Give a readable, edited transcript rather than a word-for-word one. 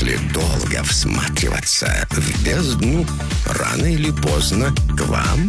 Если долго всматриваться в бездну, рано или поздно к вам